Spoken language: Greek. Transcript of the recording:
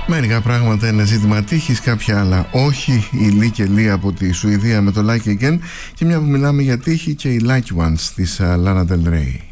Μερικά πράγματα είναι ζήτημα τύχης, κάποια άλλα όχι. Η Λί και Λί από τη Σουηδία με το Like Again, και μια που μιλάμε για τύχη, και η Like Ones της Lana Del Rey.